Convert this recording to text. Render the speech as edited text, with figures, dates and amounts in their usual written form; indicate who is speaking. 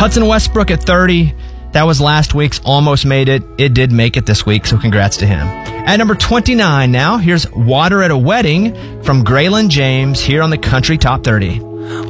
Speaker 1: Hudson Westbrook at 30. That was last week's Almost Made It. It did make it this week, so congrats to him. At number 29 now, here's Water at a Wedding from Graylin James here on the Country Top 30.